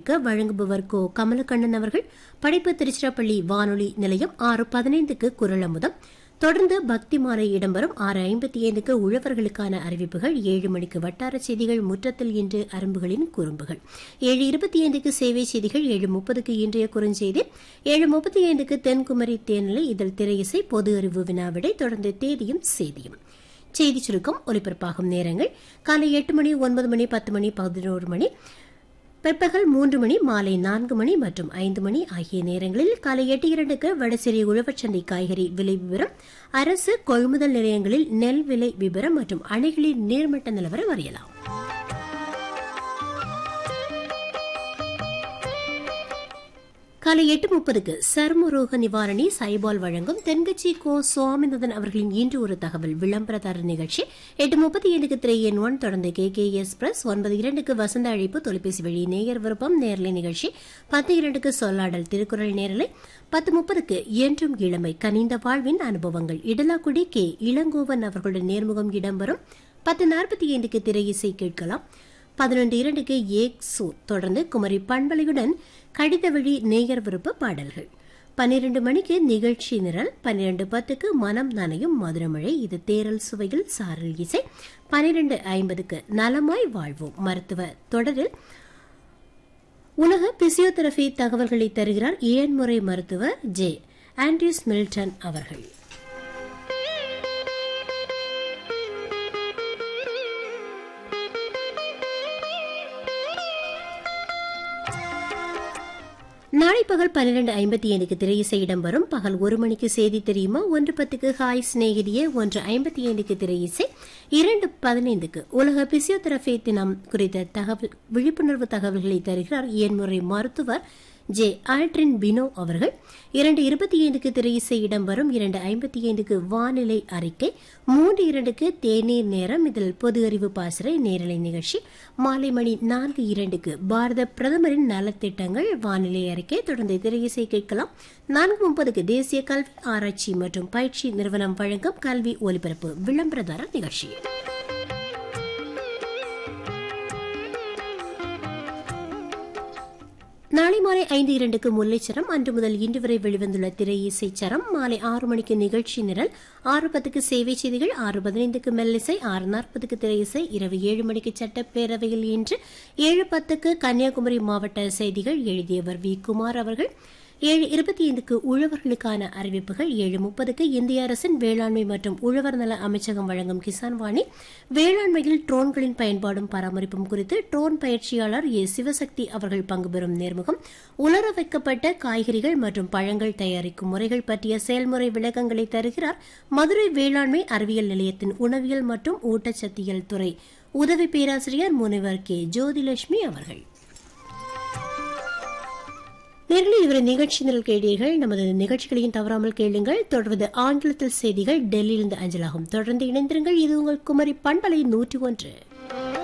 கேட்க வழங்குபவர் கோ கமலக்கண்ணன் அவர்கள். படைப்பு திருச்சிராப்பள்ளி வானொலி நிலையம். 6:15க்கு குரல் அமுதம். தொடர்ந்து பக்தி மாலை இடம்பெறும். 6:55க்கு உழவர்களுக்கான அறிவிப்புகள். 7 மணிக்கு வட்டார செய்திகள். முற்றத்தில் இன்று அரும்புகளின் குறும்புகள். 7:25க்கு சேவை செய்திகள். 7:30க்கு இன்றைய குறுஞ்செய்தி. 7:35க்கு தென்குமரி தேனிலை இதழ் திரையிசை பொது அறிவு வினாவிடை. தொடர்ந்து தேதியும் செய்தியும். செய்தி சுருக்கம் ஒலிபரப்பாகும் நேரங்கள் காலை 8 மணி, 9 மணி, 10 மணி, 11 மணி, பிற்பகல் 3 மணி, மாலை 4 மணி மற்றும் 5 மணி ஆகிய நேரங்களில். காலை 8:02க்கு வடசேரி உழவர்சந்தை காய்கறி விலை விவரம், அரசு கொள்முதல் நிலையங்களில் நெல் விலை விவரம் மற்றும் அணைகளின் நீர்மட்ட நிலவரம் அறியலாம். காலை 8:30க்கு சர்மரோக நிவாரணி சைபால் வழங்கும் தென்கட்சி கோ சுவாமிநாதன் அவர்களின் இன்று ஒரு தகவல் விளம்பரதாரர் நிகழ்ச்சி. 8:35க்கு 3N1 தொடர்ந்து KKS Press. 9:02க்கு வசந்த அழைப்பு தொலைபேசி வழி நேயர் விருப்பம் நேரலை நிகழ்ச்சி. 10:02க்கு சொல்லாடல் திருக்குறள் நேரலை. 10:30க்கு என்றும் இளமை கனிந்த வாழ்வின் அனுபவங்கள் இடலாக்குடி கே இளங்கோவன் அவர்களுடன் நேர்முகம் இடம்பெறும். 10:45க்கு திரையிசை கேட்கலாம். 11:02க்கு ஏக்ஸோ தொடர்ந்து குமரி பண்பலையுடன் கடித வழி நேயர் விருப்ப பாடல்கள். 12 மணிக்கு நிகழ்ச்சி நிரல். 12:10க்கு மனம் நனையும் மதுரமழை. இது தேரல் சுவையில் சாரல் இசை. 12:50க்கு நலமாய் வாழ்வோம் மருத்துவ தொடரில் உலக பிசியோதெரபி தகவல்களை தருகிறார் ஏன்முறை மருத்துவர் ஜே ஆண்ட்ரியூஸ் மில்டன் அவர்கள். நாளை பகல் 12:55க்கு திரையிசை இடம்பெறும். பகல் 1 மணிக்கு செய்தி தெரியுமா. 1:10க்கு ஹாய் சிநேகிதியே. 1:55க்கு திரையிசை. 2:15க்கு உலக பிசியோதெரபி தினம் குறித்த விழிப்புணர்வு தகவல்களை தருகிறார் ஏன்முறை மருத்துவர் ஜே ஆல்ட்ரின் பினோ அவர்கள். 2:25க்கு திரையிசை இடம்பெறும். 2:55க்கு வானிலை அறிக்கை. 3:02க்கு தேநீர் நேரம். இதில் பொது அறிவு பாசறை நேரலை நிகழ்ச்சி. மாலை மணி 4:02க்கு பாரத பிரதமரின் நலத்திட்டங்கள் வானிலை அறிக்கை. தொடர்ந்து திரையிசை கேட்கலாம். 4:30க்கு தேசிய கல்வி ஆராய்ச்சி மற்றும் பயிற்சி நிறுவனம் வழங்கும் கல்வி ஒலிபரப்பு விளம்பரதாரர் நிகழ்ச்சி. நாளை மாலை 5:02க்கு முல்லைச்சரம். அன்று முதல் இன்று வரை வெளிவந்துள்ள திரை இசைச்சரம். மாலை 6 மணிக்கு நிகழ்ச்சி நிரல். 6:10க்கு சேவை செய்திகள். 6:15க்கு மெல்லிசை. 6:40க்கு திரை இசை. இரவு 7 மணிக்கு சட்டப்பேரவையில் இன்று. 7:10க்கு கன்னியாகுமரி மாவட்ட செய்திகள். எழுதியவர் வி. குமார் அவர்கள். 7:25க்கு உழவர்களுக்கான அறிவிப்புகள். 7:30க்கு இந்திய அரசின் வேளாண்மை மற்றும் உழவர் நல அமைச்சகம் வழங்கும் கிசான் வாணி. வேளாண்மையில் ட்ரோன்களின் பயன்பாடும் பராமரிப்பும் குறித்து ட்ரோன் பயிற்சியாளர் ஏ. சிவசக்தி அவர்கள் பங்குபெறும் நேர்முகம். உலர வைக்கப்பட்ட காய்கறிகள் மற்றும் பழங்கள் தயாரிக்கும் முறைகள் பற்றிய செயல்முறை விளக்கங்களை தருகிறார் மதுரை வேளாண்மை அறிவியல் நிலையத்தின் உணவியல் மற்றும் ஊட்டச்சத்தியல் துறை உதவி பேராசிரியர் முனைவர் கே. ஜோதிலட்சுமி அவர்கள். நேரில் இவரை நிகழ்ச்சி நிரல் கேட்டீர்கள். நமது நிகழ்ச்சிகளையும் தவறாமல் கேளுங்கள். தொடர்ந்து ஆங்கிலத்தில் செய்திகள் டெல்லியிலிருந்து அஞ்சலாகும். தொடர்ந்து இணைந்திருங்கள். இது உங்கள் குமரி பண்பலை 101.